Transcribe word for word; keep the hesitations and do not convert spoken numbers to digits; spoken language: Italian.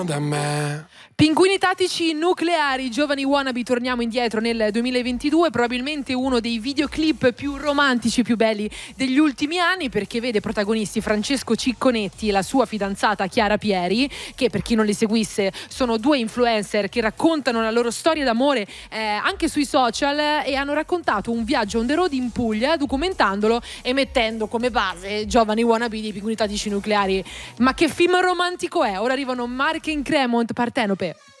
da me. Pinguini tattici nucleari, giovani wannabe, torniamo indietro nel duemilaventidue, probabilmente uno dei videoclip più romantici, più belli degli ultimi anni, perché vede protagonisti Francesco Cicconetti e la sua fidanzata Chiara Pieri, che per chi non li seguisse sono due influencer che raccontano la loro storia d'amore eh, anche sui social, e hanno raccontato un viaggio on the road in Puglia, documentandolo e mettendo come base giovani wannabe dei pinguini tattici nucleari. Ma che film romantico è? Ora arrivano Mark and Cremont, Partenope.